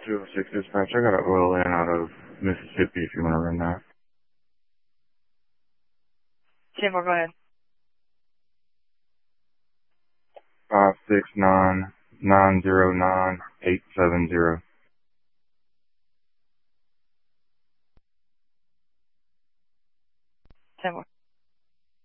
206 dispatch, I got an oil in out of Mississippi if you want to run that. 10-4, go ahead. 569-909-870. 10-4.